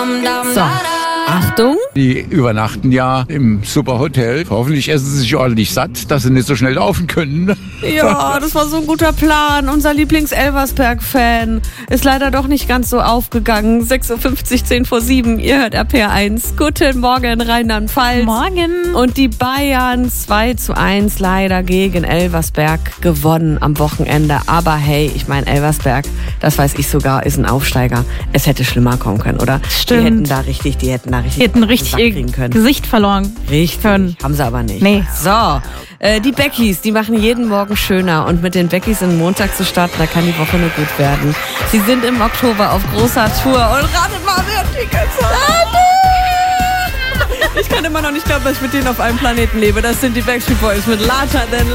So, Achtung. Die übernachten ja im Superhotel. Hoffentlich essen sie sich ordentlich satt, dass sie nicht so schnell laufen können. Ja, das war so ein guter Plan. Unser Lieblings-Elversberg-Fan ist leider doch nicht ganz so aufgegangen. 6.50 Uhr, 10 vor 7. Ihr hört RPR1. Guten Morgen, Rheinland-Pfalz. Morgen. Und die Bayern 2:1 leider gegen Elversberg gewonnen am Wochenende. Aber hey, ich meine, Elversberg, das weiß ich sogar, ist ein Aufsteiger. Es hätte schlimmer kommen können, oder? Stimmt. Die hätten da richtig Die hätten richtig ihr kriegen können. Gesicht verloren. Richtig, können. haben sie aber nicht. Nee. So, die Beckys, die machen jeden Morgen schöner. Und mit den Beckys in Montag zu starten, da kann die Woche nur gut werden. Sie sind im Oktober auf großer Tour. Und ratet mal, wer Tickets hat. Ich kann immer noch nicht glauben, dass ich mit denen auf einem Planeten lebe. Das sind die Backstreet Boys mit Larger Than